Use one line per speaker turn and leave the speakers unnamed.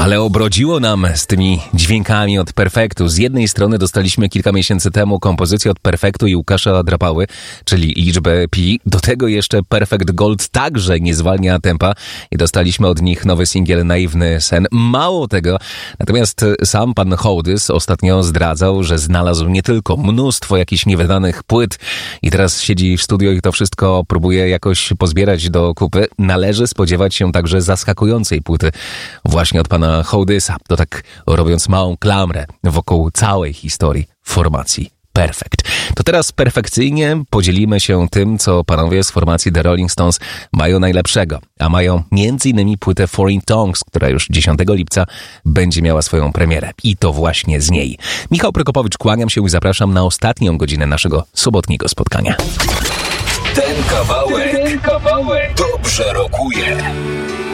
Ale obrodziło nam z tymi dźwiękami od Perfektu. Z jednej strony dostaliśmy kilka miesięcy temu kompozycję od Perfektu i Łukasza Drapały, czyli liczbę pi. Do tego jeszcze Perfect Gold także nie zwalnia tempa i dostaliśmy od nich nowy singiel Naiwny sen. Mało tego, natomiast sam pan Hołdys ostatnio zdradzał, że znalazł nie tylko mnóstwo jakichś niewydanych płyt i teraz siedzi w studio i to wszystko próbuje jakoś pozbierać do kupy. Należy spodziewać się także zaskakującej płyty właśnie od pana Hołdysa. To tak robiąc małą klamrę wokół całej historii formacji Perfect. To teraz perfekcyjnie podzielimy się tym, co panowie z formacji The Rolling Stones mają najlepszego. A mają m.in. płytę Foreign Tongues, która już 10 lipca będzie miała swoją premierę. I to właśnie z niej. Michał Prokopowicz, kłaniam się i zapraszam na ostatnią godzinę naszego sobotniego spotkania.
Ten kawałek dobrze rokuje.